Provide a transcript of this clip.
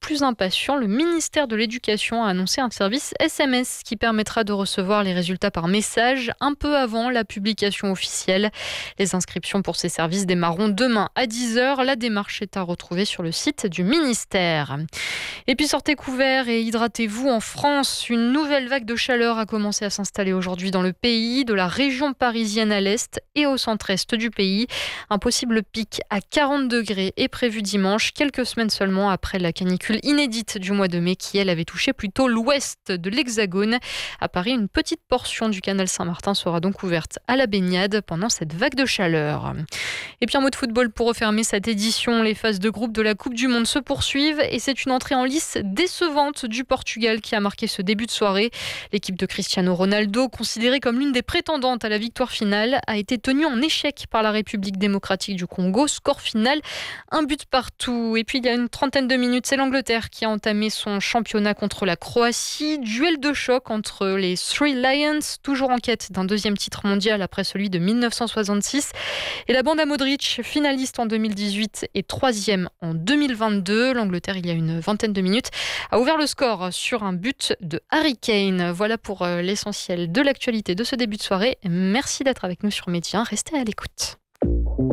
plus impatients. Le ministère de l'Éducation a annoncé un service SMS qui permettra de recevoir les résultats par message un peu avant la publication officielle. Les inscriptions pour ces services démarreront demain à 10h. La démarche est à retrouver sur le site du ministère. Et puis sortez couverts et hydratez-vous en France. Une nouvelle vague de chaleur a commencé à s'installer aujourd'hui dans le pays, de la région parisienne à l'est et au centre-est du pays. Un possible pic à 40 degrés est prévu dimanche, quelques semaines seulement après la canicule inédite du mois de mai qui, elle, avait touché plutôt l'ouest de l'Hexagone. À Paris, une petite portion du canal Saint-Martin sera donc ouverte à la baignade pendant cette vague de chaleur. Et puis un mot de football pour refermer cette édition. Les phases de groupe de la Coupe du Monde se poursuivent et c'est une entrée en lice décevante du Portugal qui a marqué ce début de soirée. L'équipe de Cristiano Ronaldo, considérée comme l'une des prétendantes à la victoire finale, a été tenue en échec par la République démocratique du Congo. Score final, 1 but partout. Et puis il y a une trentaine de minutes, c'est l'Angleterre qui a entamé son championnat contre la Croatie. Duel de choc entre les Three Lions, toujours en quête d'un deuxième titre mondial après celui de 1966. Et la bande à Modric, finaliste en 2018 et troisième en 2022. L'Angleterre, il y a une vingtaine de minutes, a ouvert le score sur un but de Harry Kane. Voilà pour l'essentiel de l'actualité de ce début de soirée. Merci d'être avec nous sur Média. Restez à l'écoute.